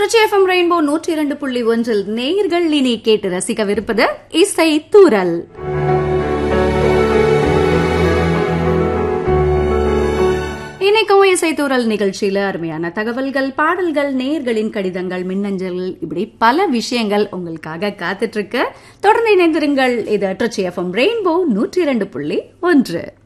Trichy FM rainbow 102.1 நேயர்கள் இனி கேட்டு ரசிக்கவிருப்பது இசை தூரல். இன்னைக்கும் இசை தூரல் நிகழ்ச்சியில அருமையான தகவல்கள், பாடல்கள், நேயர்களின் கடிதங்கள், மின்னஞ்சல், இப்படி பல விஷயங்கள் உங்களுக்காக காத்துட்டு இருக்கு. தொடர்ந்து இணைந்திருங்கள். இது ட்ரிச்சி எஃப்எம் ரெயின்போ 102.1.